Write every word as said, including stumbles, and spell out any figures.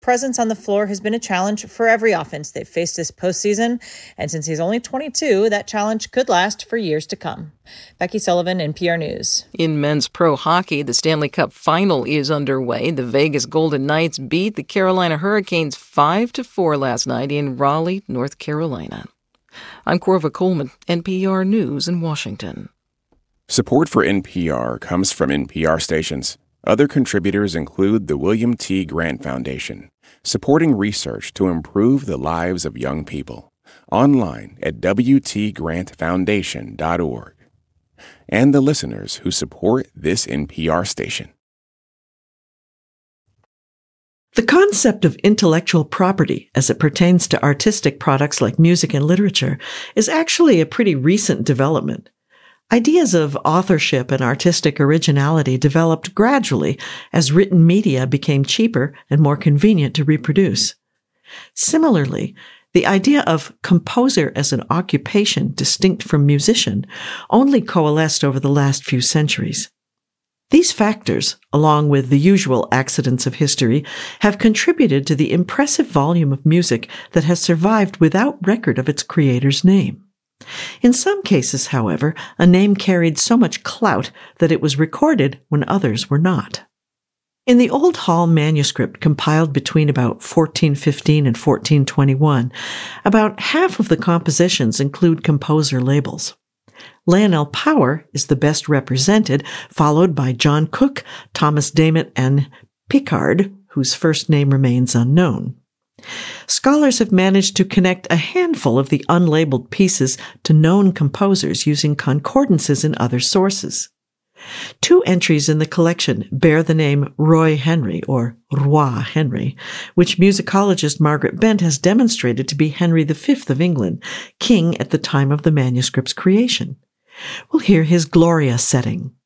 presence on the floor has been a challenge for every offense they've faced this postseason. And since he's only twenty-two, that challenge could last for years to come. Becky Sullivan, N P R News. In men's pro hockey, the Stanley Cup final is underway. The Vegas Golden Knights beat the Carolina Hurricanes five to four last night in Raleigh, North Carolina. I'm Corva Coleman, N P R News in Washington. Support for N P R comes from N P R stations. Other contributors include the William T. Grant Foundation, supporting research to improve the lives of young people. Online at w t grant foundation dot org. And the listeners who support this N P R station. The concept of intellectual property as it pertains to artistic products like music and literature is actually a pretty recent development. Ideas of authorship and artistic originality developed gradually as written media became cheaper and more convenient to reproduce. Similarly, the idea of composer as an occupation distinct from musician only coalesced over the last few centuries. These factors, along with the usual accidents of history, have contributed to the impressive volume of music that has survived without record of its creator's name. In some cases, however, a name carried so much clout that it was recorded when others were not. In the Old Hall manuscript compiled between about fourteen fifteen and fourteen twenty-one, about half of the compositions include composer labels. Lionel Power is the best represented, followed by John Cook, Thomas Dammit, and Picard, whose first name remains unknown. Scholars have managed to connect a handful of the unlabeled pieces to known composers using concordances in other sources. Two entries in the collection bear the name Roy Henry, or Roi Henry, which musicologist Margaret Bent has demonstrated to be Henry the Fifth of England, king at the time of the manuscript's creation. We'll hear his Gloria setting.